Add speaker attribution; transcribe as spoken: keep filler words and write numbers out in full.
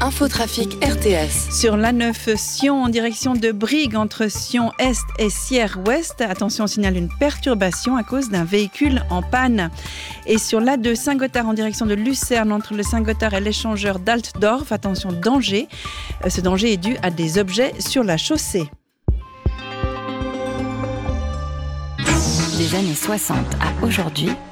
Speaker 1: Infotrafic R T S.
Speaker 2: Sur l'A neuf Sion en direction de Brigue entre Sion Est et Sierre Ouest. Attention, on signale une perturbation à cause d'un véhicule en panne. Et sur l'A deux Saint-Gothard en direction de Lucerne entre le Saint-Gothard et l'échangeur d'Altdorf. Attention, danger. Ce danger est dû à des objets sur la chaussée.
Speaker 3: Des années soixante à aujourd'hui,